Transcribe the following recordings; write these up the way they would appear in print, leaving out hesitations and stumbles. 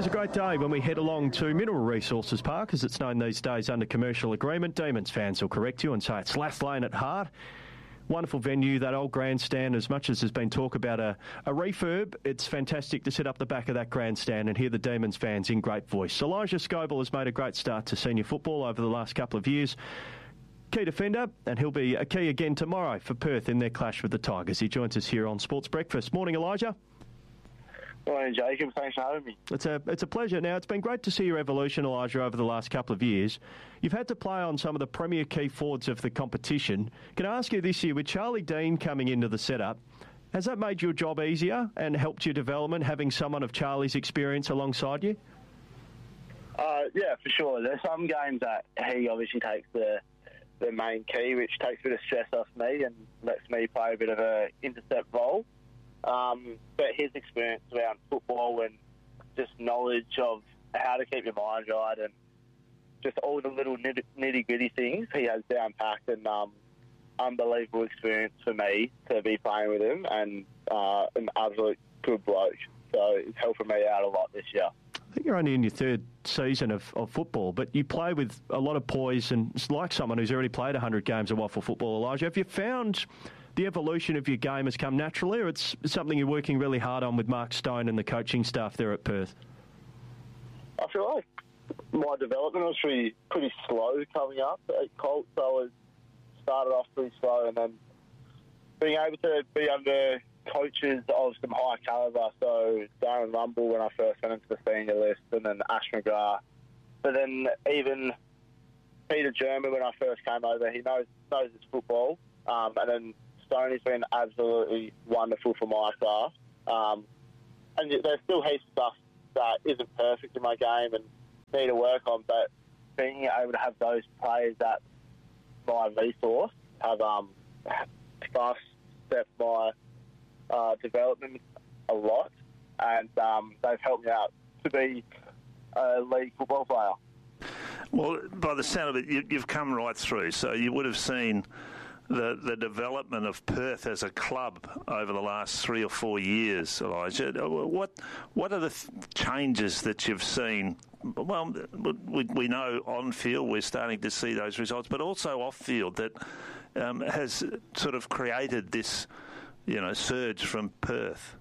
Always a great day when we head along to Mineral Resources Park, as it's known these days under commercial agreement. Demons fans will correct you and say it's Lathlane at heart. Wonderful venue, that old grandstand. As much as there's been talk about a refurb, it's fantastic to sit up the back of that grandstand and hear the Demons fans in great voice. Elijah Scoble has made a great start to senior football over the last couple of years. Key defender, and he'll be a key again tomorrow for Perth in their clash with the Tigers. He joins us here on Sports Breakfast. Morning, Elijah. Morning, Jacob. Thanks for having me. It's a pleasure. Now, it's been great to see your evolution, Elijah, over the last couple of years. You've had to play on some of the premier key forwards of the competition. Can I ask you this year, with Charlie Dean coming into the setup, has that made your job easier and helped your development, having someone of Charlie's experience alongside you? Yeah, for sure. There's some games that he obviously takes the main key, which takes a bit of stress off me and lets me play a bit of an intercept role. But his experience around football and just knowledge of how to keep your mind right and just all the little nitty-gritty things he has down-packed, and unbelievable experience for me to be playing with him, and an absolute good bloke. So it's helping me out a lot this year. I think you're only in your third season of football, but you play with a lot of poise, and it's like someone who's already played 100 games of waffle football, Elijah. Have you found the evolution of your game has come naturally, or it's something you're working really hard on with Mark Stone and the coaching staff there at Perth? I feel like my development was pretty slow coming up at Colts. I was started off pretty slow, and then being able to be under coaches of some high calibre, so Darren Rumble when I first went into the senior list, and then Ash McGrath. But then even Peter German when I first came over, he knows his football, and then Stoney's been absolutely wonderful for my craft. And there's still heaps of stuff that isn't perfect in my game and need to work on, but being able to have those players that my resource have fast-stepped my development a lot, and they've helped me out to be a league football player. Well, by the sound of it, you've come right through, so you would have seen the development of Perth as a club over the last 3 or 4 years, Elijah. What are the changes that you've seen? Well, we know on field we're starting to see those results, but also off field that has sort of created this, surge from Perth.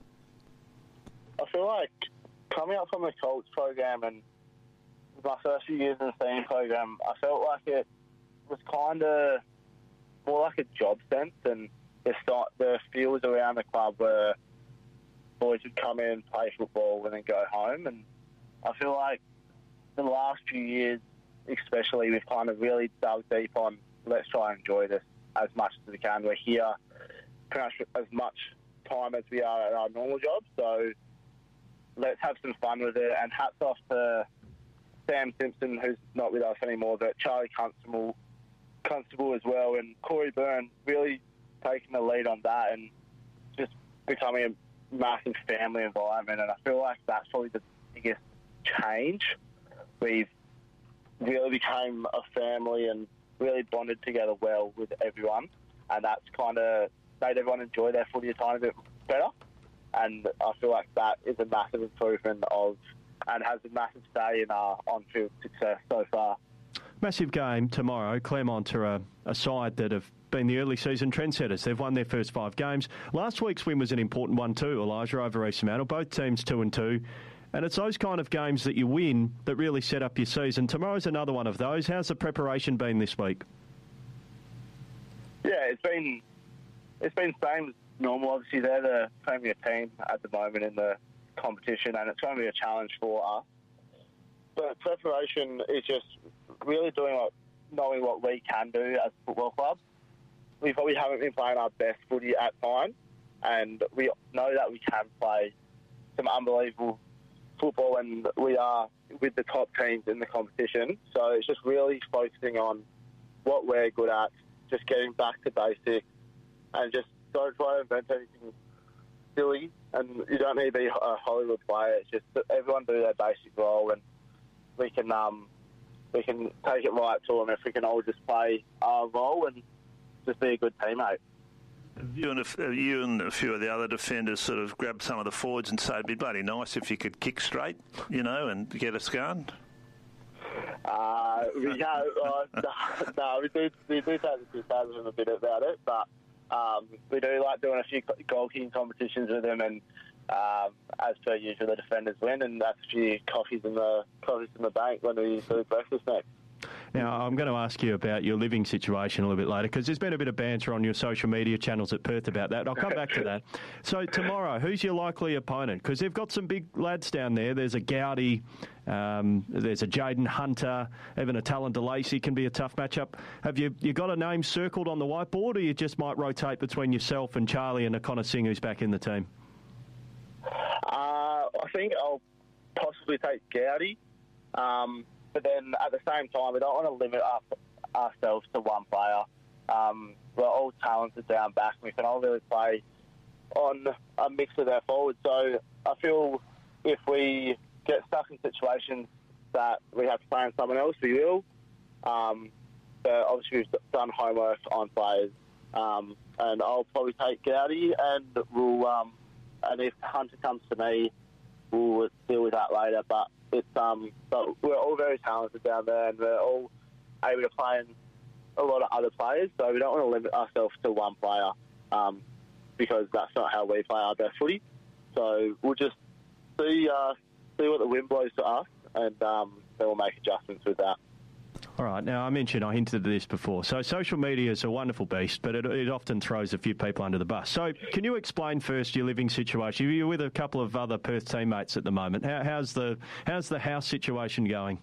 I feel like coming up from the Colts program and my first few years in the senior program, I felt like it was kind of more like a job sense, and the fields around the club where boys would come in, play football, and then go home. And I feel like the last few years, especially, we've kind of really dug deep on let's try and enjoy this as much as we can. We're here pretty much as much time as we are at our normal job, so let's have some fun with it. And hats off to Sam Simpson, who's not with us anymore, but Charlie Constable as well, and Corey Byrne really taking the lead on that and just becoming a massive family environment. And I feel like that's probably the biggest change. We've really become a family and really bonded together well with everyone, and that's kind of made everyone enjoy their footy a tiny bit better. And I feel like that is a massive improvement and has a massive say in our on-field success so far. Massive game tomorrow. Claremont are a side that have been the early season trendsetters. They've won their first 5 games. Last week's win was an important one too, Elijah, over East Mantle. Both teams 2-2. And it's those kind of games that you win that really set up your season. Tomorrow's another one of those. How's the preparation been this week? Yeah, it's been same as normal. Obviously, they're the premier team at the moment in the competition, and it's going to be a challenge for us. But preparation is just really knowing what we can do as a football club. We probably haven't been playing our best footy at times, and we know that we can play some unbelievable football, and we are with the top teams in the competition. So it's just really focusing on what we're good at, just getting back to basics, and just don't try to invent anything silly. And you don't need to be a Hollywood player. It's just everyone do their basic role, and we can take it right to them if we can all just play our role and just be a good teammate. You and a few of the other defenders sort of grabbed some of the forwards and said it'd be bloody nice if you could kick straight, and get us going. We have, we do take the criticism a bit about it, but we do like doing a few goal kicking competitions with them, and as per usual, the defenders win, and that's a few coffees in the bank when we do breakfast next. Now, I'm going to ask you about your living situation a little bit later, because there's been a bit of banter on your social media channels at Perth about that. I'll come back to that. So tomorrow, who's your likely opponent? Because they've got some big lads down there. There's a Gowdy, there's a Jaden Hunter, even a Talon DeLacy can be a tough matchup. Have you got a name circled on the whiteboard, or you just might rotate between yourself and Charlie and O'Connor Singh, who's back in the team? I think I'll possibly take Gowdy. But then at the same time, we don't want to limit ourselves to one player. We're all talented down back. We can all really play on a mix of their forwards. So I feel if we get stuck in situations that we have to play on someone else, we will. But obviously we've done homework on players. And I'll probably take Gowdy, and and if Hunter comes to me, we'll deal with that later. But we're all very talented down there, and we're all able to play in a lot of other players. So we don't want to limit ourselves to one player, because that's not how we play our best footy. So we'll just see what the wind blows to us, and then we'll make adjustments with that. All right. Now, I hinted at this before. So social media is a wonderful beast, but it often throws a few people under the bus. So can you explain first your living situation? You're with a couple of other Perth teammates at the moment. How's the house situation going?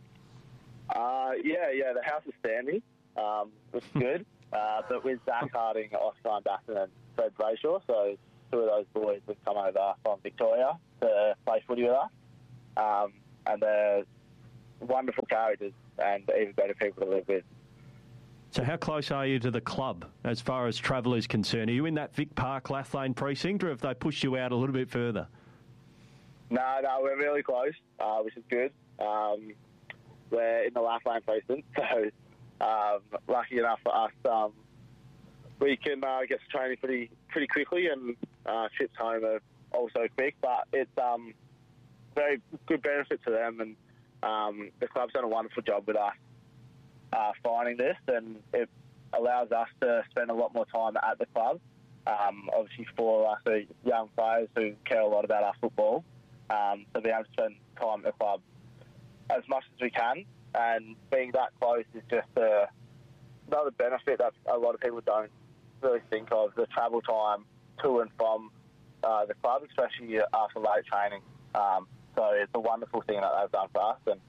The house is standing. It's good. But with Zach Harding, Oscar Basson and Fred Brayshaw, so two of those boys have come over from Victoria to play footy with us. And they're wonderful characters and even better people to live with. So how close are you to the club as far as travel is concerned? Are you in that Vic Park, Lathlane precinct, or have they pushed you out a little bit further? No, we're really close, which is good. We're in the Lathlane precinct, so lucky enough for us, we can get to training pretty quickly, and trips home are also quick, but it's very good benefit to them, and the club's done a wonderful job with us finding this, and it allows us to spend a lot more time at the club. Obviously, for us young players who care a lot about our football, to be able to spend time at the club as much as we can, and being that close is just another benefit that a lot of people don't really think of, the travel time to and from the club, especially after late training. So it's a wonderful thing that they've done for us, and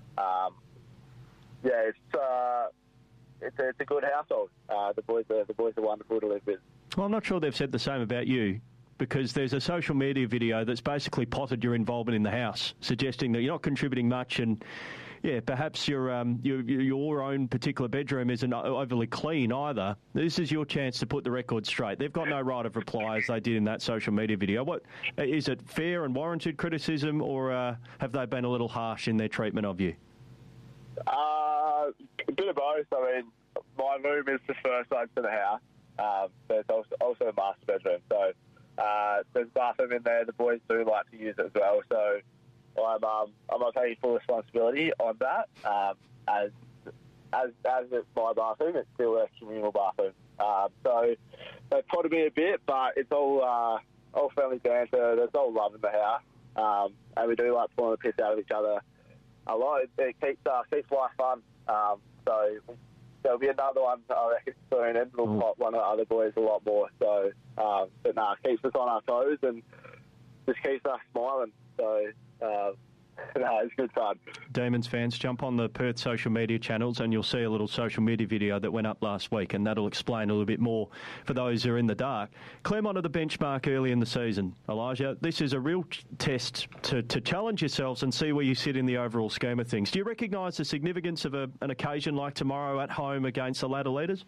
it's a good household. The boys are wonderful to live with. Well, I'm not sure they've said the same about you, because there's a social media video that's basically potted your involvement in the house, suggesting that you're not contributing much, and perhaps your own particular bedroom isn't overly clean either. This is your chance to put the record straight. They've got no right of reply as they did in that social media video. What is it, fair and warranted criticism, or have they been a little harsh in their treatment of you? A bit of both. I mean, my room is the first one to the house. There's also a master bedroom, so there's a bathroom in there. The boys do like to use it as well, so I'm not taking full responsibility on that. As it's my bathroom, it's still a communal bathroom. So they potted me a bit, but it's all friendly banter. There's all love in the house, and we do like pulling the piss out of each other a lot. It keeps life fun. So there'll be another one, I reckon, soon, and we'll pot one of the other boys a lot more. So, it keeps us on our toes and just keeps us smiling. So, it's good fun. Demons fans, jump on the Perth social media channels and you'll see a little social media video that went up last week, and that'll explain a little bit more for those who are in the dark. Claremont are the benchmark early in the season. Elijah, this is a real test to challenge yourselves and see where you sit in the overall scheme of things. Do you recognise the significance of an occasion like tomorrow at home against the ladder leaders?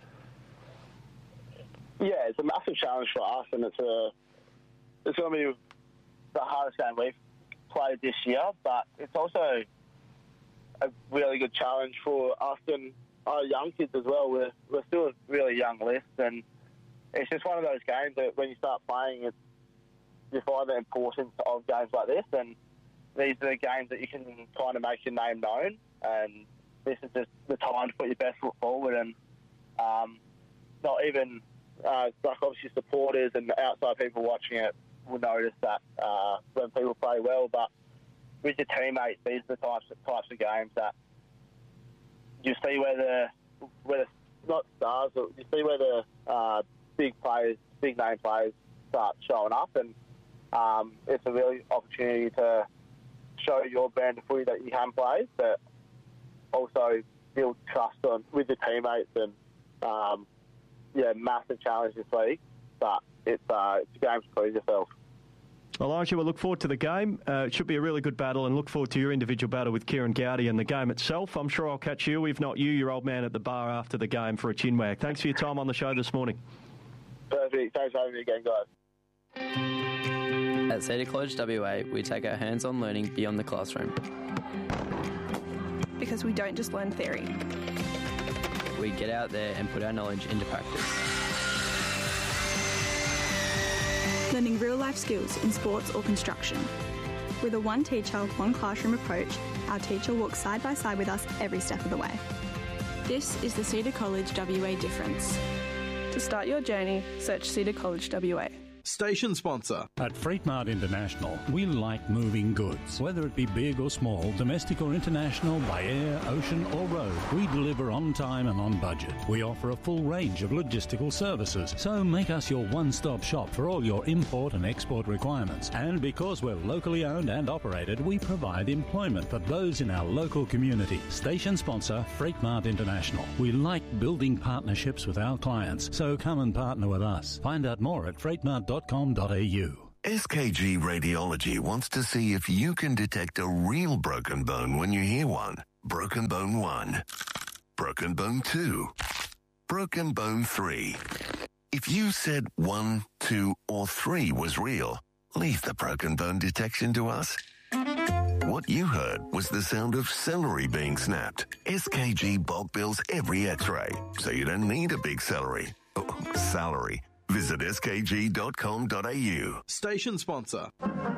Yeah, it's a massive challenge for us, and it's going to be the hardest game we've played this year, but it's also a really good challenge for us and our young kids as well. We're still a really young list, and it's just one of those games that when you start playing, you find the importance of games like this, and these are the games that you can kind of make your name known, and this is just the time to put your best foot forward, and not even, like obviously supporters and outside people watching it will notice that when people play well, but with your teammates, these are the types of games that you see where the not stars, but you see where the big name players start showing up, and it's a really opportunity to show your brand of footy that you can play, but also build trust with your teammates, and massive challenge this week, but it's a game to prove yourself. Elijah, we'll look forward to the game. It should be a really good battle, and look forward to your individual battle with Kieran Gowdy and the game itself. I'm sure I'll catch you, if not you, your old man at the bar after the game for a chin wag. Thanks for your time on the show this morning. Perfect. Thanks for having me again, guys. At Cedar College WA, we take our hands-on learning beyond the classroom. Because we don't just learn theory. We get out there and put our knowledge into practice. Learning real-life skills in sports or construction. With a one teacher, one classroom approach, our teacher walks side by side with us every step of the way. This is the Cedar College WA difference. To start your journey, search Cedar College WA. Station sponsor. At Freightmart International, we like moving goods. Whether it be big or small, domestic or international, by air, ocean or road, we deliver on time and on budget. We offer a full range of logistical services, so make us your one-stop shop for all your import and export requirements. And because we're locally owned and operated, we provide employment for those in our local community. Station sponsor, Freightmart International. We like building partnerships with our clients, so come and partner with us. Find out more at freightmart.com.au. SKG Radiology wants to see if you can detect a real broken bone when you hear one. Broken bone 1. Broken bone 2. Broken bone 3. If you said 1, 2, or 3 was real, leave the broken bone detection to us. What you heard was the sound of celery being snapped. SKG bulk bills every x-ray, so you don't need a big salary. Visit skg.com.au. Station sponsor.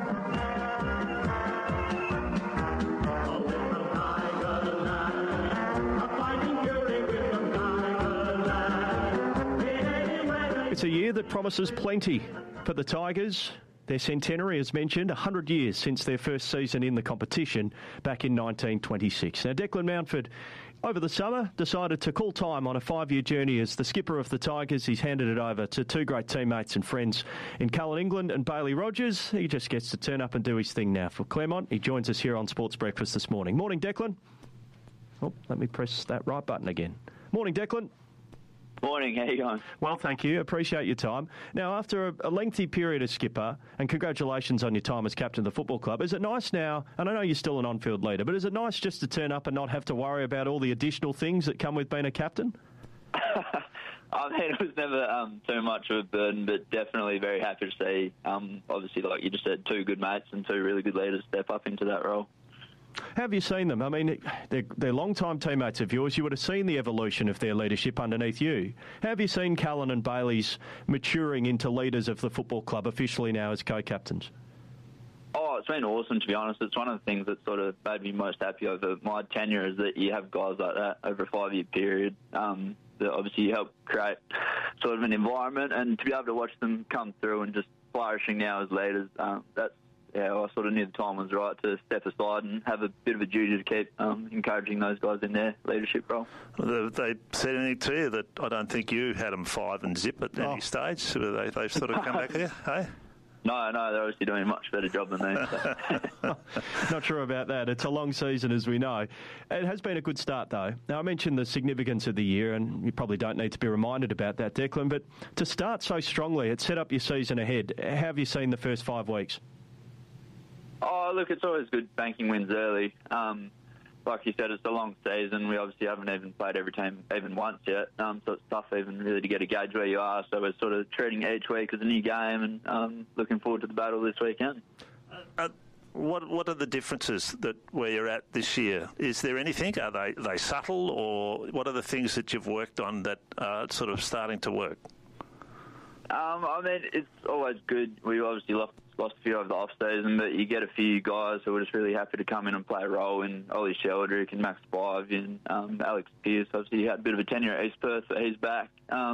It's a year that promises plenty for the Tigers. Their centenary, as mentioned, 100 years since their first season in the competition back in 1926. Now, Declan Mountford, over the summer, decided to call time on a 5-year journey as the skipper of the Tigers. He's handed it over to two great teammates and friends in Cullen England and Bailey Rogers. He just gets to turn up and do his thing now for Claremont. He joins us here on Sports Breakfast this morning. Morning, Declan. Oh, let me press that right button again. Morning, Declan. Morning, how you going? Well, thank you. Appreciate your time. Now, after a lengthy period as skipper, and congratulations on your time as captain of the football club, is it nice now, and I know you're still an on-field leader, but is it nice just to turn up and not have to worry about all the additional things that come with being a captain? I mean, it was never too much of a burden, but definitely very happy to see, obviously, like you just said, two good mates and two really good leaders step up into that role. How have you seen them? I mean, they're long-time teammates of yours. You would have seen the evolution of their leadership underneath you. How have you seen Cullen and Bailey's maturing into leaders of the football club officially now as co-captains? Oh, it's been awesome, to be honest. It's one of the things that sort of made me most happy over my tenure is that you have guys like that over a 5-year period that obviously help create sort of an environment, and to be able to watch them come through and just flourishing now as leaders, that's I sort of knew the time was right to step aside and have a bit of a duty to keep encouraging those guys in their leadership role. They said anything to you that I don't think you had them 5 and zip at any stage? So they've sort of come back here, hey? No, they're obviously doing a much better job than me. So. Not sure about that. It's a long season, as we know. It has been a good start, though. Now, I mentioned the significance of the year, and you probably don't need to be reminded about that, Declan, but to start so strongly, it set up your season ahead. How have you seen the first 5 weeks? Oh, look, it's always good banking wins early. Like you said, it's a long season. We obviously haven't even played every team even once yet, so it's tough even really to get a gauge where you are. So we're sort of treating each week as a new game and looking forward to the battle this weekend. What are the differences that where you're at this year? Is there anything? Are they subtle, or what are the things that you've worked on that are sort of starting to work? I mean, it's always good. We obviously lost a few over the off-season, but you get a few guys who are just really happy to come in and play a role in Ollie Sheldrick and Max Five and Alex Pearce. Obviously, he had a bit of a tenure at East Perth, but he's back.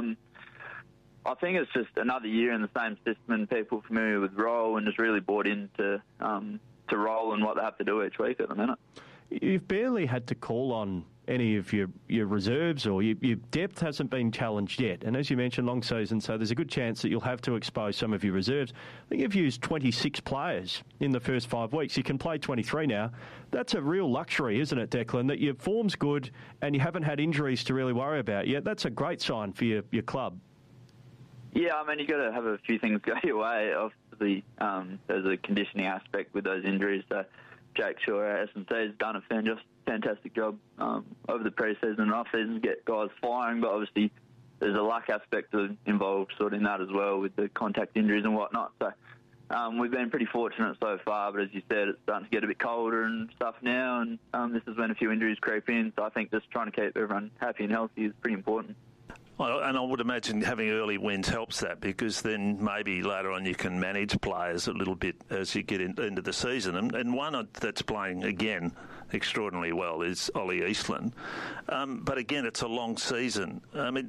I think it's just another year in the same system and people familiar with role and just really bought into to role and what they have to do each week at the minute. You've barely had to call on any of your reserves, or your depth hasn't been challenged yet. And as you mentioned, long season, so there's a good chance that you'll have to expose some of your reserves. I think you've used 26 players in the first 5 weeks. You can play 23 now. That's a real luxury, isn't it, Declan, that your form's good and you haven't had injuries to really worry about yet. That's a great sign for your club. Yeah, I mean, you've got to have a few things go your way. Obviously, there's a conditioning aspect with those injuries. So Jake Shaw, our S&C, has done a fantastic job over the pre-season and off-season to get guys firing, but obviously there's a luck aspect involved sort of in that as well with the contact injuries and whatnot. So we've been pretty fortunate so far, but as you said, it's starting to get a bit colder and stuff now, and this is when a few injuries creep in. So I think just trying to keep everyone happy and healthy is pretty important. Well, and I would imagine having early wins helps that, because then maybe later on you can manage players a little bit as you get into the season. And one that's playing, again, extraordinarily well is Ollie Eastland. But again, it's a long season. I mean,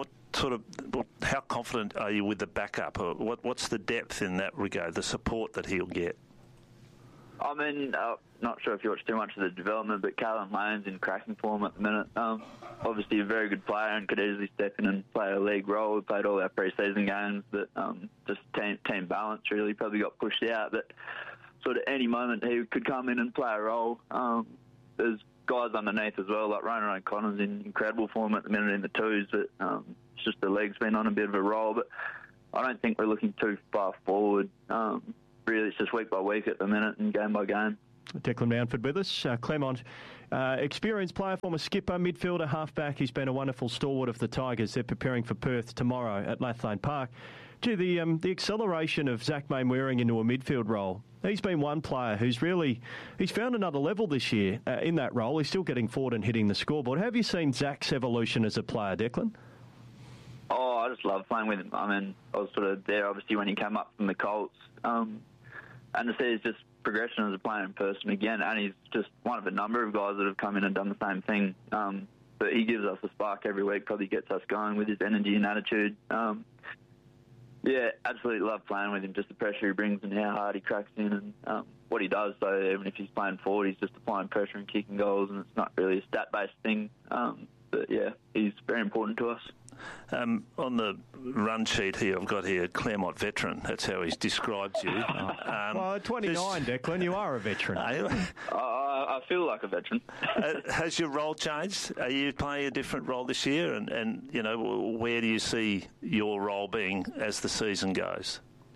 how confident are you with the backup? Or what's the depth in that regard, the support that he'll get? I mean, not sure if you watch too much of the development, but Callan Lane's in cracking form at the minute. Obviously a very good player and could easily step in and play a league role. We played all our pre-season games, but just team balance really probably got pushed out. But sort of any moment he could come in and play a role. There's guys underneath as well, like Ronan O'Connor's in incredible form at the minute in the twos, but it's just the league's been on a bit of a roll. But I don't think we're looking too far forward. Really, it's just week by week at the minute and game by game. Declan Mountford with us. Clement, experienced player, former skipper, midfielder, halfback. He's been a wonderful stalwart of the Tigers. They're preparing for Perth tomorrow at Lathlane Park. Gee, the acceleration of Zach Mainwaring into a midfield role, he's been one player who's found another level this year in that role. He's still getting forward and hitting the scoreboard. Have you seen Zach's evolution as a player, Declan? Oh, I just love playing with him. I mean, I was sort of there, obviously, when he came up from the Colts. And to see his just progression as a player in person again, and he's just one of a number of guys that have come in and done the same thing. But he gives us a spark every week, probably gets us going with his energy and attitude. Yeah, absolutely love playing with him, just the pressure he brings and how hard he cracks in and what he does. So even if he's playing forward, he's just applying pressure and kicking goals, and it's not really a stat-based thing. But yeah, he's very important to us. On the run sheet here, I've got here Claremont veteran. That's how he's described you. Well, 29, Declan, you are a veteran. I feel like a veteran. Has your role changed? Are you playing a different role this year? And you know, where do you see your role being as the season goes?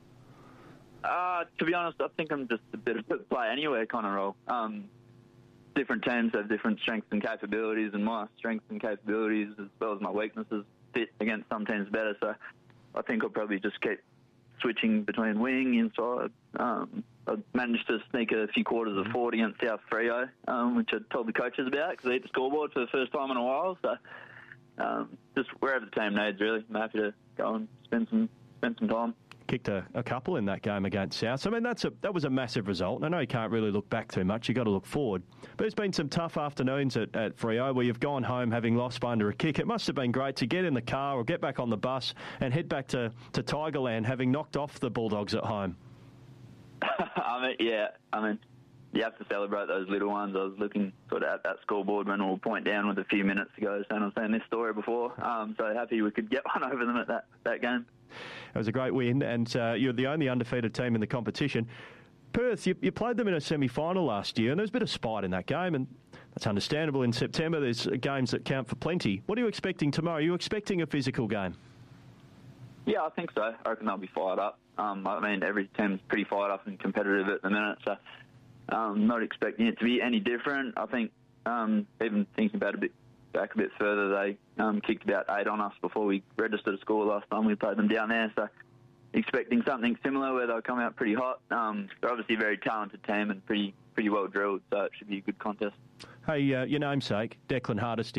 To be honest, I think I'm just a bit of a play anywhere kind of role. Different teams have different strengths and capabilities, and my strengths and capabilities, as well as my weaknesses, fit against some teams better. So I think I'll probably just keep switching between wing, inside. I managed to sneak a few quarters of forward against South Freo, which I told the coaches about because they hit the scoreboard for the first time in a while. So just wherever the team needs, really. I'm happy to go and spend some time. Kicked a couple in that game against South. I mean, that was a massive result. I know you can't really look back too much. You've got to look forward. But there's been some tough afternoons at Freo where you've gone home having lost by under a kick. It must have been great to get in the car or get back on the bus and head back to Tigerland, having knocked off the Bulldogs at home. I mean, you have to celebrate those little ones. I was looking sort of at that scoreboard when we were point down with a few minutes to go, and I was saying this story before. So happy we could get one over them at that game. It was a great win, and you're the only undefeated team in the competition. Perth, you played them in a semi-final last year, and there was a bit of spite in that game, and that's understandable. In September, there's games that count for plenty. What are you expecting tomorrow? Are you expecting a physical game? Yeah, I think so. I reckon they'll be fired up. I mean, every team's pretty fired up and competitive at the minute, so I'm not expecting it to be any different. I think even thinking about back a bit further, they kicked about 8 on us before we registered a score last time we played them down there. So expecting something similar where they'll come out pretty hot. They're obviously a very talented team and pretty well drilled, so it should be a good contest. Hey, your namesake, Declan Hardesty,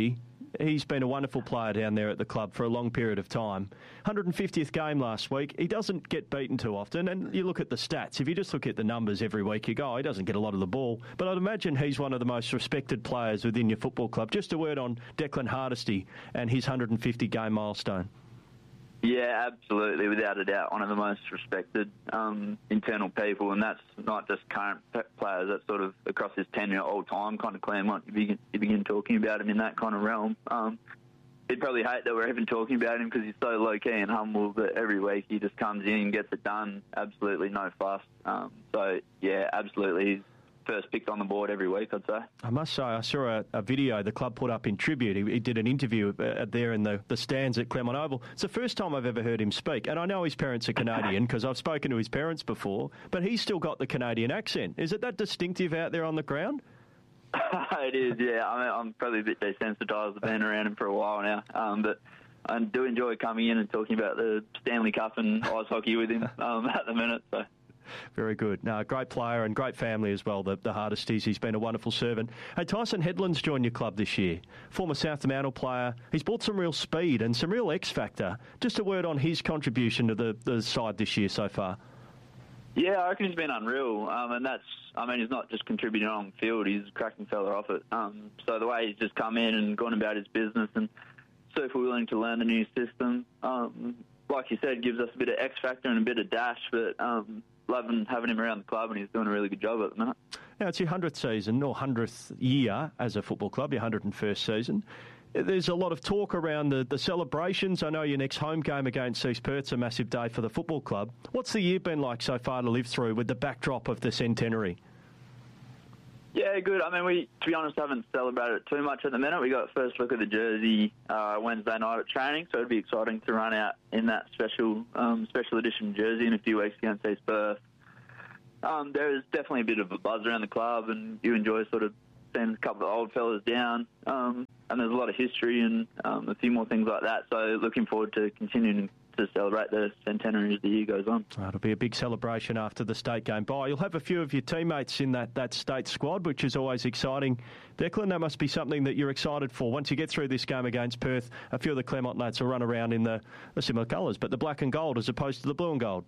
He's been a wonderful player down there at the club for a long period of time. 150th game last week. He doesn't get beaten too often, and you look at the stats. If you just look at the numbers every week, you go, he doesn't get a lot of the ball. But I'd imagine he's one of the most respected players within your football club. Just a word on Declan Hardesty and his 150-game milestone. Yeah, absolutely, without a doubt, one of the most respected internal people, and that's not just current players, that's sort of across his tenure all time kind of Claremont. You begin talking about him in that kind of realm. He'd probably hate that we're even talking about him because he's so low-key and humble, but every week he just comes in and gets it done, absolutely no fuss. So, yeah, absolutely, he's first picked on the board every week, I'd say. I must say, I saw a video the club put up in tribute. He did an interview there in the stands at Claremont Oval. It's the first time I've ever heard him speak. And I know his parents are Canadian because I've spoken to his parents before, but he's still got the Canadian accent. Is it that distinctive out there on the ground? It is, yeah. I mean, I'm probably a bit desensitised. I've been around him for a while now. But I do enjoy coming in and talking about the Stanley Cup and ice hockey with him at the minute, so... Very good. No, great player and great family as well, the Hardesties. He's been a wonderful servant. Hey, Tyson Headland's joined your club this year. Former Southampton player. He's brought some real speed and some real X-factor. Just a word on his contribution to the side this year so far. Yeah, I reckon he's been unreal. And he's not just contributing on the field, he's a cracking fella off it. So the way he's just come in and gone about his business and super willing to learn the new system, like you said, gives us a bit of X-factor and a bit of dash, but... loving having him around the club, and he's doing a really good job at the minute. Now, it's your 100th season, or 100th year as a football club, your 101st season. There's a lot of talk around the celebrations. I know your next home game against East Perth's a massive day for the football club. What's the year been like so far to live through with the backdrop of the centenary? Yeah, good. I mean, we, to be honest, haven't celebrated it too much at the minute. We got first look at the jersey Wednesday night at training, so it'd be exciting to run out in that special edition jersey in a few weeks against East Perth. There is definitely a bit of a buzz around the club, and you enjoy sort of seeing a couple of old fellas down. And there's a lot of history and a few more things like that. So looking forward to continuing to celebrate the centenary as the year goes on. It'll be a big celebration after the state game bye. You'll have a few of your teammates in that state squad, which is always exciting. Declan, that must be something that you're excited for. Once you get through this game against Perth, a few of the Claremont lads will run around in the similar colours, but the black and gold as opposed to the blue and gold.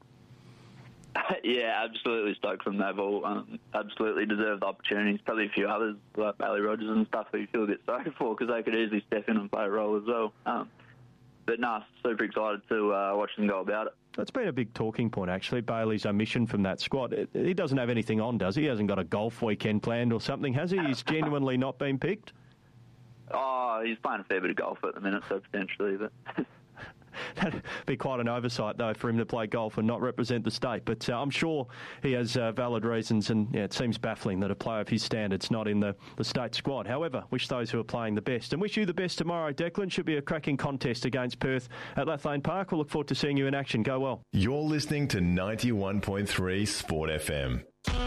Yeah, absolutely stoked from that ball. Absolutely deserved the opportunities. Probably a few others like Bailey Rogers and stuff who you feel a bit sorry for because they could easily step in and play a role as well. But no, super excited to watch them go about it. That's been a big talking point, actually, Bailey's omission from that squad. He doesn't have anything on, does he? He hasn't got a golf weekend planned or something, has he? He's genuinely not been picked? Oh, he's playing a fair bit of golf at the minute, so potentially, but... That'd be quite an oversight, though, for him to play golf and not represent the state. But I'm sure he has valid reasons, and it seems baffling that a player of his standard's not in the state squad. However, wish those who are playing the best. And wish you the best tomorrow, Declan. Should be a cracking contest against Perth at Lathlane Park. We'll look forward to seeing you in action. Go well. You're listening to 91.3 Sport FM.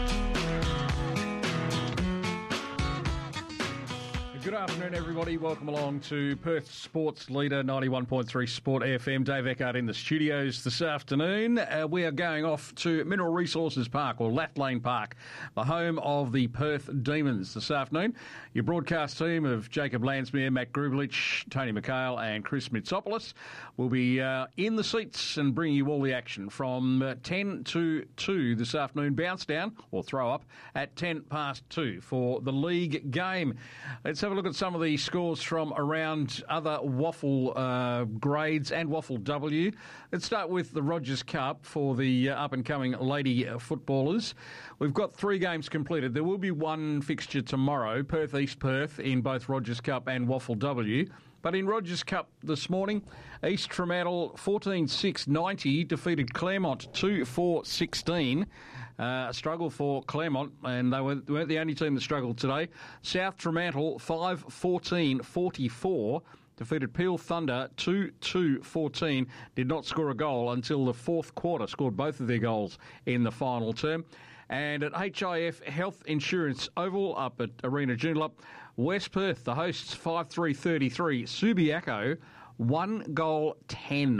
Good afternoon, everybody. Welcome along to Perth Sports Leader 91.3 Sport FM. Dave Eckhardt in the studios this afternoon. We are going off to Mineral Resources Park, or Lathlane Park, the home of the Perth Demons this afternoon. Your broadcast team of Jacob Lansmere, Matt Grublich, Tony McHale and Chris Mitsopoulos will be in the seats and bringing you all the action from 10 to 2 this afternoon. Bounce down, or throw up, at 10 past 2 for the league game. Let's have a look at some of the scores from around other waffle grades and waffle W. Let's start with the Rogers Cup for the up-and-coming lady footballers. We've got 3 games completed. There will be one fixture tomorrow, Perth-East Perth, in both Rogers Cup and waffle W. But in Rogers Cup this morning, East Fremantle 14-6-90 defeated Claremont 2-4-16. A struggle for Claremont, and they weren't the only team that struggled today. South Fremantle 5-14-44 defeated Peel Thunder 2-2-14. Did not score a goal until the fourth quarter, scored both of their goals in the final term. And at HIF Health Insurance Oval up at Arena Joondalup, West Perth, the hosts 5-3-33. Subiaco 1-10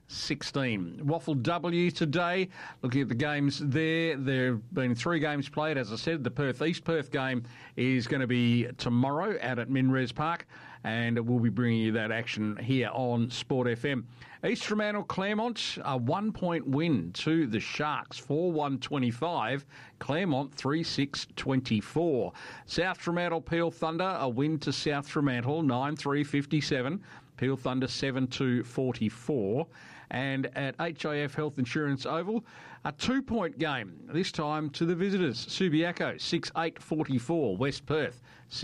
16. Waffle W today, looking at the games there have been 3 games played. As I said, the Perth-East Perth game is going to be tomorrow out at Minres Park, and we'll be bringing you that action here on Sport FM. East Fremantle-Claremont, a 1-point win to the Sharks, 4-1-25. Claremont, 3-6-24. South Fremantle-Peel Thunder, a win to South Fremantle, 9-3-57. Peel Thunder 7-2-44. And at HIF Health Insurance Oval, a 2-point game, this time to the visitors. Subiaco 6-8-44, West Perth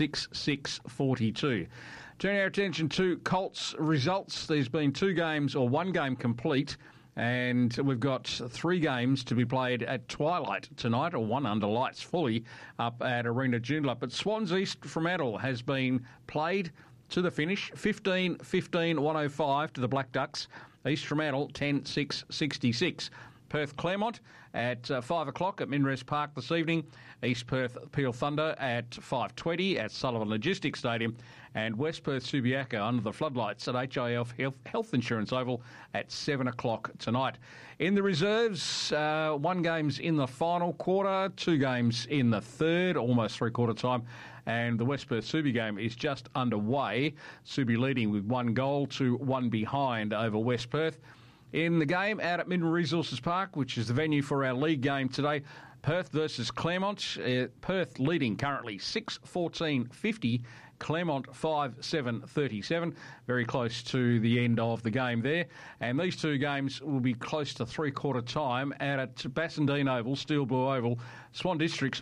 6-6-42. Turning our attention to Colts results. There's been 2 games, or 1 game complete, and we've got 3 games to be played at twilight tonight, or 1 under lights fully up at Arena Joondalup. But Swans East Fremantle has been played to the finish, 15-15-105 to the Black Ducks. East Fremantle 10-6-66. Perth Claremont at 5 o'clock at Minres Park this evening. East Perth Peel Thunder at 5:20 at Sullivan Logistics Stadium. And West Perth Subiaco under the floodlights at HIF Health Insurance Oval at 7 o'clock tonight. In the reserves, 1 game's in the final quarter, 2 games in the third, almost three-quarter time. And the West Perth Subi game is just underway. Subi leading with 1 goal to 1 behind over West Perth. In the game out at Mineral Resources Park, which is the venue for our league game today, Perth versus Claremont. Perth leading currently 6-14-50. Claremont 5-7-37. Very close to the end of the game there. And these 2 games will be close to three-quarter time out at Bassendean Oval, Steel Blue Oval. Swan Districts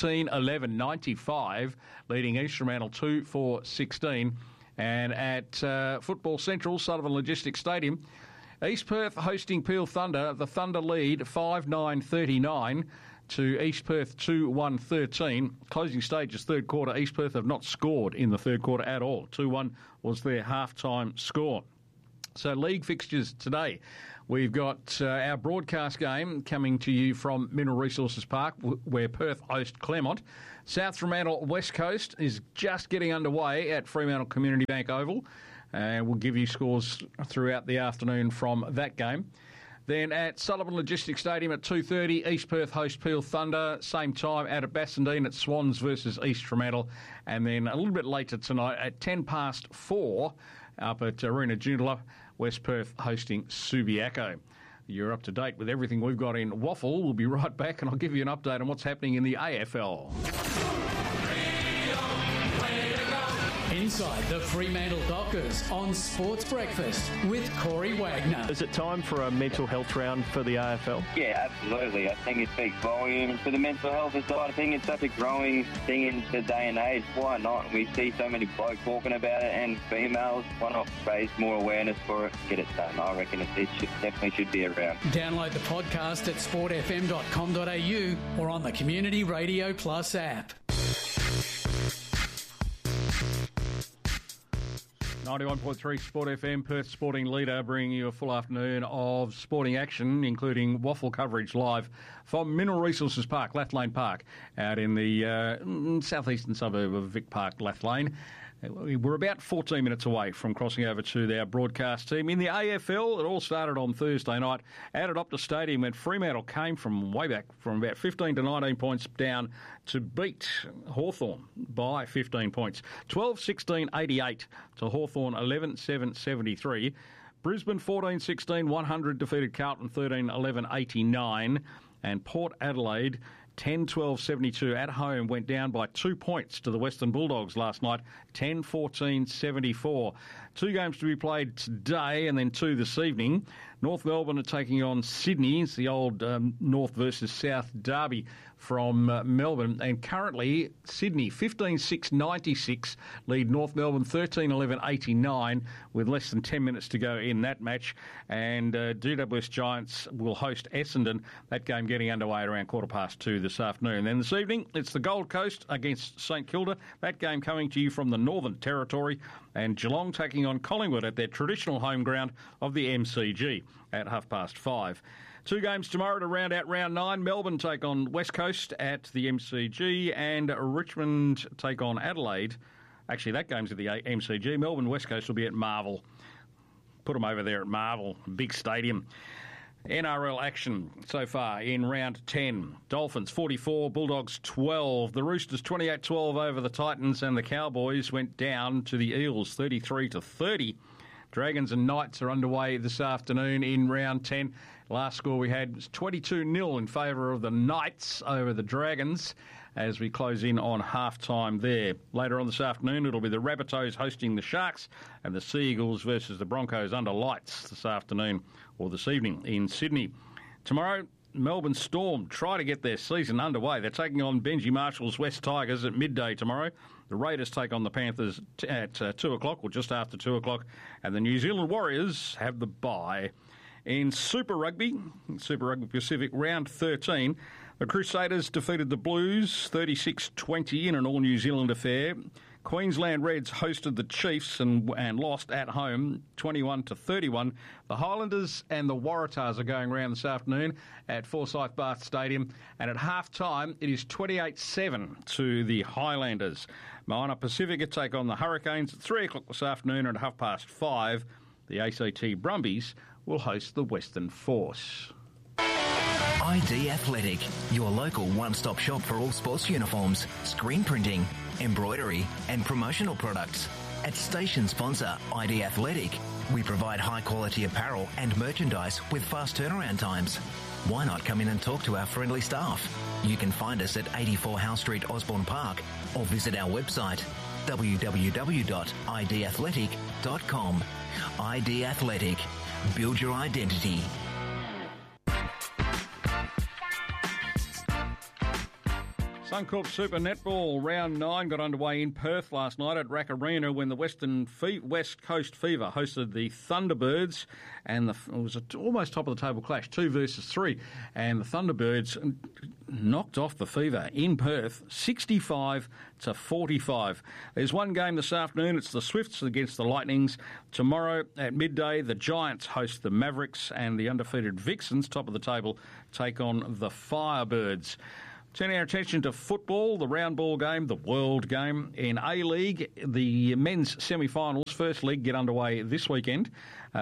14-11-95, leading East Fremantle 2-4-16. And at Football Central, Sullivan Logistics Stadium, East Perth hosting Peel Thunder. The Thunder lead 5-9-39 to East Perth 2-1-13. Closing stages, third quarter. East Perth have not scored in the third quarter at all. 2-1 was their half-time score. So league fixtures today. We've got our broadcast game coming to you from Mineral Resources Park, where Perth host Claremont. South Fremantle West Coast is just getting underway at Fremantle Community Bank Oval. And we'll give you scores throughout the afternoon from that game. Then at Sullivan Logistics Stadium at 2:30, East Perth host Peel Thunder. Same time out at Bassendean at Swans versus East Fremantle. And then a little bit later tonight at 4:10 up at Arena Joondalup, West Perth hosting Subiaco. You're up to date with everything we've got in Waffle. We'll be right back and I'll give you an update on what's happening in the AFL. Inside the Fremantle Dockers on Sports Breakfast with Corey Wagner. Is it time for a mental health round for the AFL? Yeah, absolutely. I think it speaks volumes for the mental health side. I think it's such a growing thing in the day and age. Why not? We see so many blokes talking about it, and females, why not raise more awareness for it? Get it done. I reckon it definitely should be around. Download the podcast at sportfm.com.au or on the Community Radio Plus app. 91.3 Sport FM, Perth Sporting Leader, bringing you a full afternoon of sporting action, including Waffle coverage live from Mineral Resources Park, Lathlane Park, out in the southeastern suburb of Vic Park, Lathlane. We're about 14 minutes away from crossing over to our broadcast team. In the AFL, it all started on Thursday night out at Optus Stadium when Fremantle came from way back, from about 15 to 19 points down to beat Hawthorn by 15 points. 12-16-88 to Hawthorn 11-7-73. Brisbane 14-16, 100 defeated Carlton 13-11-89. And Port Adelaide 10-12-72 at home went down by 2 points to the Western Bulldogs last night, 10-14-74. 2 games to be played today and then 2 this evening. North Melbourne are taking on Sydney. It's the old North versus South derby from Melbourne. And currently, Sydney 15-6-96 lead North Melbourne 13-11-89 with less than 10 minutes to go in that match. And GWS Giants will host Essendon. That game getting underway at around 2:15 this afternoon. Then this evening, it's the Gold Coast against St Kilda. That game coming to you from the Northern Territory. And Geelong taking on Collingwood at their traditional home ground of the MCG at 5:30. 2 games tomorrow to round out round 9. Melbourne take on West Coast at the MCG and Richmond take on Adelaide. Actually, that game's at the MCG. Melbourne West Coast will be at Marvel. put them over there at Marvel, big stadium. NRL action so far in round 10. Dolphins 44, Bulldogs 12. The Roosters 28-12 over the Titans, and the Cowboys went down to the Eels 33-30. Dragons and Knights are underway this afternoon in round 10. Last score we had was 22-0 in favour of the Knights over the Dragons as we close in on half-time there. Later on this afternoon, it'll be the Rabbitohs hosting the Sharks and the Sea Eagles versus the Broncos under lights this afternoon or this evening in Sydney. Tomorrow, Melbourne Storm try to get their season underway. They're taking on Benji Marshall's West Tigers at midday tomorrow. The Raiders take on the Panthers at 2 o'clock or just after 2 o'clock. And the New Zealand Warriors have the bye. In Super Rugby Pacific round 13, the Crusaders defeated the Blues 36-20 in an all-New Zealand affair. Queensland Reds hosted the Chiefs and lost at home 21-31. The Highlanders and the Waratahs are going around this afternoon at Forsyth Barth Stadium, and at half-time it is 28-7 to the Highlanders. Moana Pacifica take on the Hurricanes at 3 o'clock this afternoon, and at 5:30 the ACT Brumbies will host the Western Force. ID Athletic, your local one-stop shop for all sports uniforms, screen printing, embroidery and promotional products. At station sponsor ID Athletic, we provide high-quality apparel and merchandise with fast turnaround times. Why not come in and talk to our friendly staff? You can find us at 84 House Street, Osborne Park, or visit our website www.idathletic.com. ID Athletic. Build your identity. Suncorp Super Netball Round 9 got underway in Perth last night at RAC Arena when the West Coast Fever hosted the Thunderbirds, and it was almost top of the table clash, 2 versus 3, and the Thunderbirds knocked off the Fever in Perth 65-45. There's one game this afternoon. It's the Swifts against the Lightnings. Tomorrow at midday, the Giants host the Mavericks, and the undefeated Vixens, top of the table, take on the Firebirds. Turning our attention to football, the round ball game, the world game. In A-League, the men's semi-finals, first leg, get underway this weekend.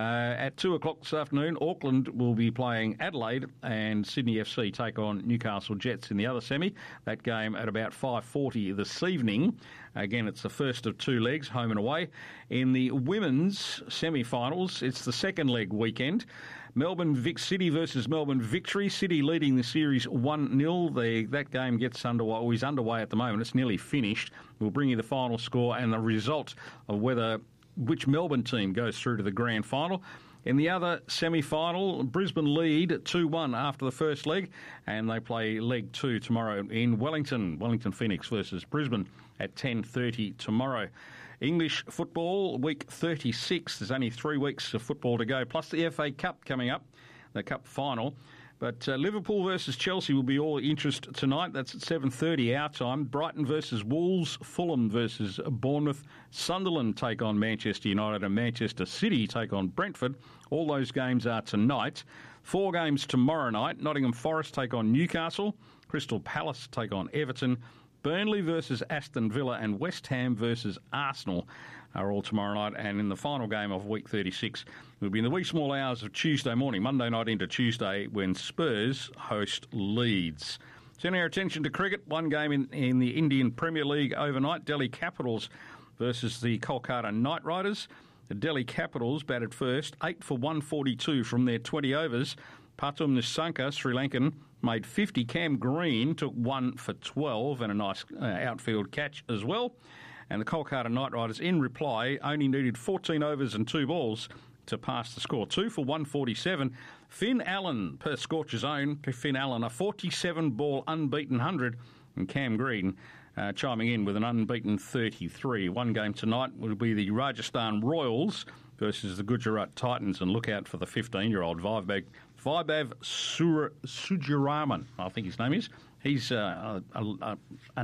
At 2 o'clock this afternoon, Auckland will be playing Adelaide, and Sydney FC take on Newcastle Jets in the other semi. That game at about 5:40 this evening. Again, it's the first of 2 legs, home and away. In the women's semi-finals, it's the second leg weekend. Melbourne Vic City versus Melbourne Victory. City leading the series 1-0. That game gets underway, or is underway at the moment. It's nearly finished. We'll bring you the final score and the result of which Melbourne team goes through to the grand final. In the other semi-final, Brisbane lead 2-1 after the first leg, and they play leg 2 tomorrow in Wellington. Wellington Phoenix versus Brisbane at 10:30 tomorrow. English football, week 36. There's only 3 weeks of football to go, plus the FA Cup coming up, the Cup final. But Liverpool versus Chelsea will be all interest tonight. That's at 7:30 our time. Brighton versus Wolves, Fulham versus Bournemouth, Sunderland take on Manchester United, and Manchester City take on Brentford. All those games are tonight. 4 games tomorrow night. Nottingham Forest take on Newcastle, Crystal Palace take on Everton, Burnley versus Aston Villa, and West Ham versus Arsenal are all tomorrow night. And in the final game of week 36, will be in the wee small hours of Tuesday morning, Monday night into Tuesday, when Spurs host Leeds. Turning our attention to cricket, one game in the Indian Premier League overnight, Delhi Capitals versus the Kolkata Knight Riders. The Delhi Capitals batted first, 8 for 142 from their 20 overs. Patum Nissanka, Sri Lankan, made 50. Cam Green took 1 for 12 and a nice outfield catch as well. And the Kolkata Knight Riders, in reply, only needed 14 overs and 2 balls to pass the score. 2 for 147. Finn Allen, per Scorcher's own, Finn Allen, a 47-ball unbeaten 100. And Cam Green chiming in with an unbeaten 33. One game tonight will be the Rajasthan Royals versus the Gujarat Titans. And look out for the 15-year-old Vaibhav Sujaraman, I think his name is. He's an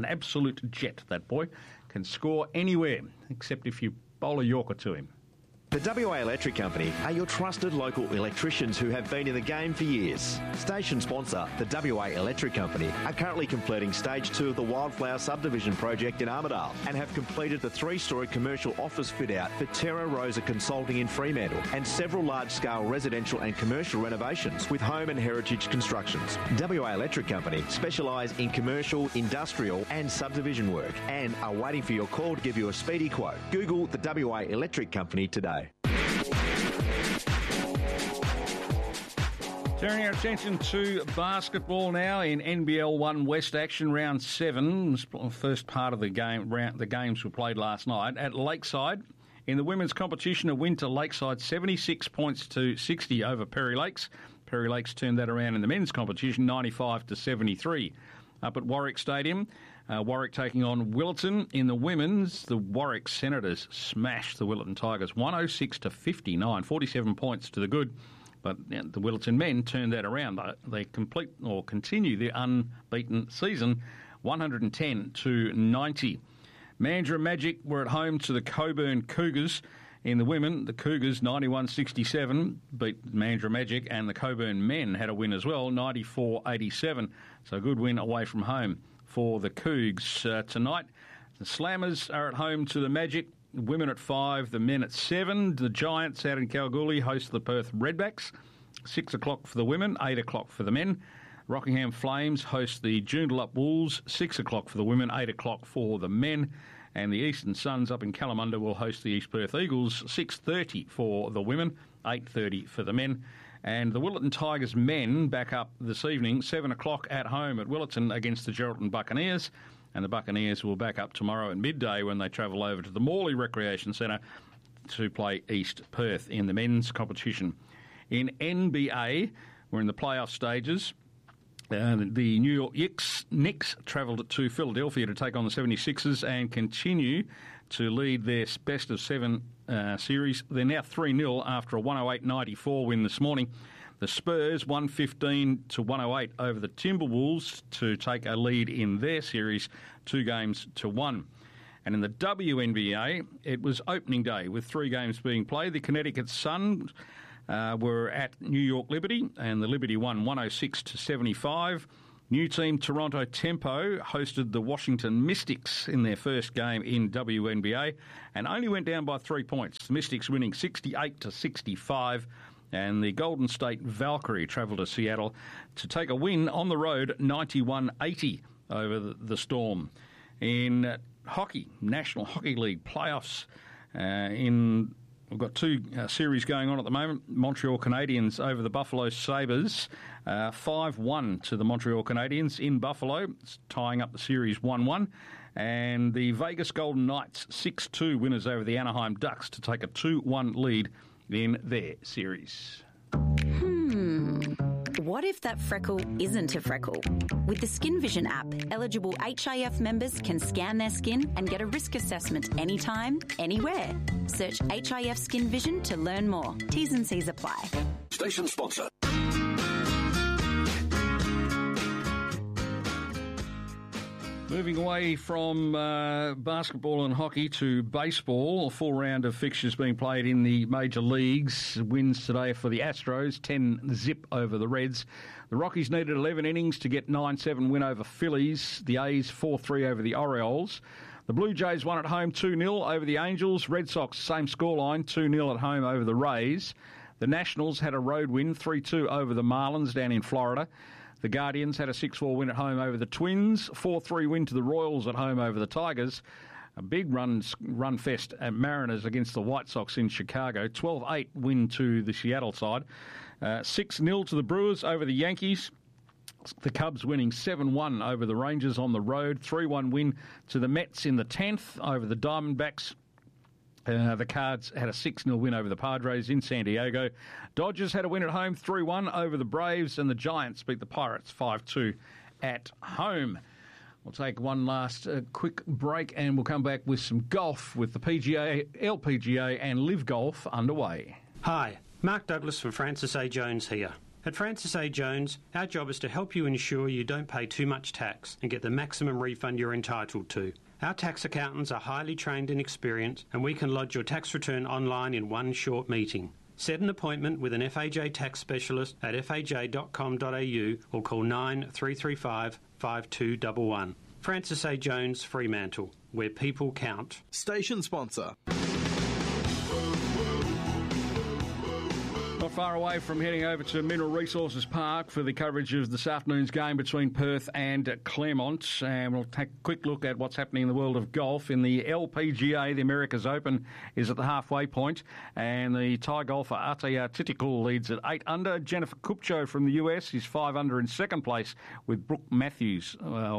absolute jet, that boy. Can score anywhere, except if you bowl a Yorker to him. The WA Electric Company are your trusted local electricians who have been in the game for years. Station sponsor, the WA Electric Company, are currently completing Stage 2 of the Wildflower Subdivision project in Armidale and have completed the 3-storey commercial office fit-out for Terra Rosa Consulting in Fremantle and several large-scale residential and commercial renovations with Home and Heritage Constructions. WA Electric Company specialise in commercial, industrial and subdivision work and are waiting for your call to give you a speedy quote. Google the WA Electric Company today. Turning our attention to basketball now in NBL 1 West action, round 7. First part of the game. The games were played last night at Lakeside. In the women's competition, a win to Lakeside, 76 points to 60 over Perry Lakes. Perry Lakes turned that around in the men's competition, 95 to 73. Up at Warwick Stadium, Warwick taking on Willetton. In the women's, the Warwick Senators smashed the Willetton Tigers, 106 to 59, 47 points to the good. But the Willetton men turned that around. They continue their unbeaten season, 110 to 90. Mandurah Magic were at home to the Coburn Cougars. In the women, the Cougars 91-67 beat Mandurah Magic, and the Coburn men had a win as well, 94-87. So a good win away from home for the Cougs tonight. The Slammers are at home to the Magic. Women at 5, the men at 7. The Giants out in Kalgoorlie host the Perth Redbacks. 6 o'clock for the women, 8 o'clock for the men. Rockingham Flames host the Joondalup Wolves. 6 o'clock for the women, 8 o'clock for the men. And the Eastern Suns up in Kalamunda will host the East Perth Eagles. 6:30 for the women, 8:30 for the men. And the Willetton Tigers men back up this evening, 7 o'clock at home at Willetton against the Geraldton Buccaneers. And the Buccaneers will back up tomorrow at midday when they travel over to the Morley Recreation Centre to play East Perth in the men's competition. In NBA, we're in the playoff stages. The New York Knicks travelled to Philadelphia to take on the 76ers and continue to lead their best-of-7 series. They're now 3-0 after a 108-94 win this morning. The Spurs 115 to 108 over the Timberwolves to take a lead in their series, 2-1. And in the WNBA, it was opening day with 3 games being played. The Connecticut Sun were at New York Liberty, and the Liberty won 106 to 75. New team Toronto Tempo hosted the Washington Mystics in their first game in WNBA and only went down by 3 points. The Mystics winning 68 to 65. And the Golden State Valkyrie travelled to Seattle to take a win on the road, 91-80 over the Storm. In hockey, National Hockey League playoffs, we've got 2 series going on at the moment. Montreal Canadiens over the Buffalo Sabres, 5-1 to the Montreal Canadiens in Buffalo, tying up the series 1-1. And the Vegas Golden Knights, 6-2 winners over the Anaheim Ducks to take a 2-1 lead in their series. What if that freckle isn't a freckle? With the Skin Vision app, eligible HIF members can scan their skin and get a risk assessment anytime, anywhere. Search HIF Skin Vision to learn more. T's and C's apply. Station sponsor. Moving away from basketball and hockey to baseball, a full round of fixtures being played in the major leagues. Wins today for the Astros, 10-0 over the Reds. The Rockies needed 11 innings to get 9-7 win over Phillies. The A's 4-3 over the Orioles. The Blue Jays won at home 2-0 over the Angels. Red Sox, same scoreline, 2-0 at home over the Rays. The Nationals had a road win, 3-2 over the Marlins down in Florida. The Guardians had a 6-4 win at home over the Twins, 4-3 win to the Royals at home over the Tigers. A big run fest at Mariners against the White Sox in Chicago, 12-8 win to the Seattle side. 6-0 to the Brewers over the Yankees. The Cubs winning 7-1 over the Rangers on the road, 3-1 win to the Mets in the 10th over the Diamondbacks. The Cards had a 6-0 win over the Padres in San Diego. Dodgers had a win at home, 3-1 over the Braves, and the Giants beat the Pirates 5-2 at home. We'll take one last quick break, and we'll come back with some golf with the PGA, LPGA, and Live Golf underway. Hi, Mark Douglas from Francis A. Jones here. At Francis A. Jones, our job is to help you ensure you don't pay too much tax and get the maximum refund you're entitled to. Our tax accountants are highly trained and experienced, and we can lodge your tax return online in one short meeting. Set an appointment with an FAJ tax specialist at faj.com.au or call 9335 5211. Francis A. Jones, Fremantle, where people count. Station sponsor. Not far away from heading over to Mineral Resources Park for the coverage of this afternoon's game between Perth and Claremont. And we'll take a quick look at what's happening in the world of golf. In the LPGA, the America's Open is at the halfway point, and the Thai golfer Atthaya Thitikul leads at 8 under. Jennifer Kupcho from the US is 5 under in second place, with Brooke Matthews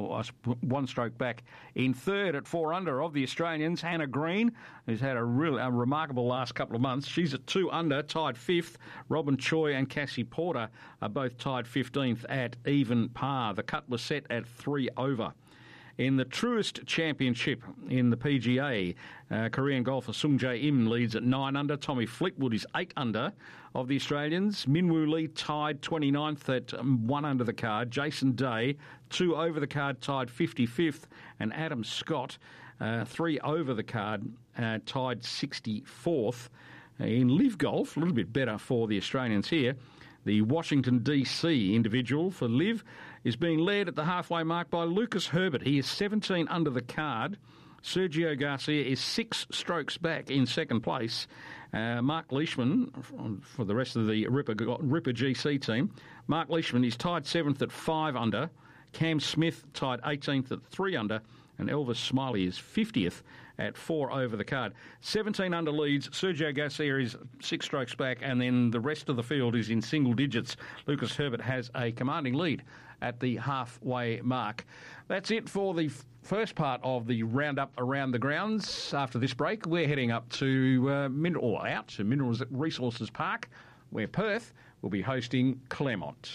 one stroke back in third at 4 under. Of the Australians, Hannah Green, who's had a remarkable last couple of months, she's at 2 under, tied fifth. Robin Choi and Cassie Porter are both tied 15th at even par. The cut was set at 3 over. In the Truist Championship in the PGA, Korean golfer Sung Jae Im leads at 9 under. Tommy Fleetwood is 8 under. Of the Australians, Minwoo Lee tied 29th at 1 under the card. Jason Day, 2 over the card, tied 55th. And Adam Scott, 3 over the card, tied 64th. In Live Golf, a little bit better for the Australians here. The Washington, D.C. individual for Live is being led at the halfway mark by Lucas Herbert. He is 17 under the card. Sergio Garcia is 6 strokes back in second place. Mark Leishman, for the rest of the Ripper GC team, Mark Leishman is tied 7th at 5 under. Cam Smith tied 18th at 3 under. And Elvis Smiley is 50th at 4 over the card. 17 under leads. Sergio Garcia is 6 strokes back, and then the rest of the field is in single digits. Lucas Herbert has a commanding lead at the halfway mark. That's it for the first part of the roundup around the grounds. After this break, we're heading up to Mineral Resources Park, where Perth will be hosting Claremont.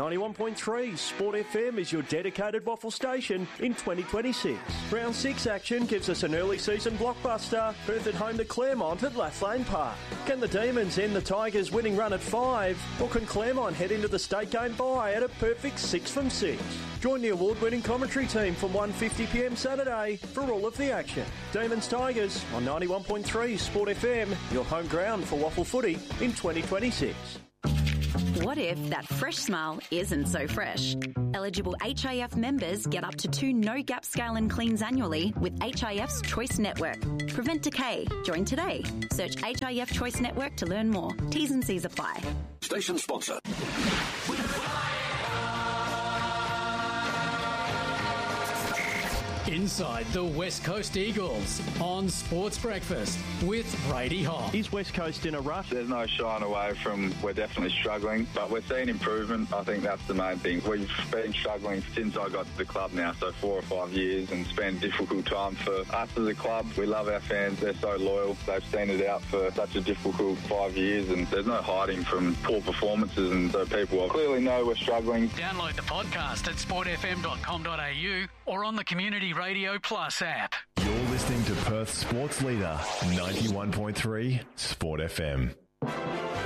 91.3 Sport FM is your dedicated waffle station in 2026. Round 6 action gives us an early season blockbuster. Perth at home to Claremont at Lathlane Park. Can the Demons end the Tigers' winning run at 5? Or can Claremont head into the state game bye at a perfect 6 from 6? Join the award-winning commentary team from 1:50pm Saturday for all of the action. Demons Tigers on 91.3 Sport FM, your home ground for waffle footy in 2026. What if that fresh smile isn't so fresh? Eligible HIF members get up to 2 no-gap scale and cleans annually with HIF's Choice Network. Prevent decay. Join today. Search HIF Choice Network to learn more. T's and C's apply. Station sponsor. Inside the West Coast Eagles on Sports Breakfast with Brady Hoff. Is West Coast in a rush? There's no shying away from we're definitely struggling, but we're seeing improvement. I think that's the main thing. We've been struggling since I got to the club now, so 4 or 5 years, and it's been a difficult time for us as a club. We love our fans. They're so loyal. They've seen it out for such a difficult 5 years, and there's no hiding from poor performances, and so people clearly know we're struggling. Download the podcast at sportfm.com.au or on the Community Radio Plus app. You're listening to Perth Sports Leader, 91.3 Sport FM.